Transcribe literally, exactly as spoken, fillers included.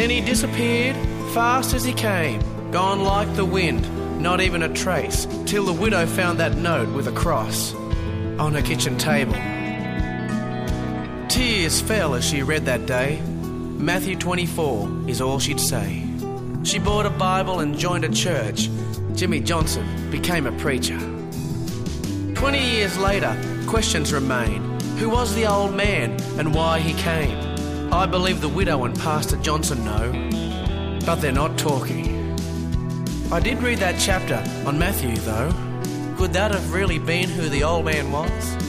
Then he disappeared, fast as he came, gone like the wind, not even a trace, till the widow found that note with a cross on her kitchen table. Tears fell as she read that day. Matthew twenty-four is all she'd say. She bought a Bible and joined a church. Jimmy Johnson became a preacher. Twenty years later, questions remain. Who was the old man and why he came? I believe the widow and Pastor Johnson know, but they're not talking. I did read that chapter on Matthew, though. Could that have really been who the old man was?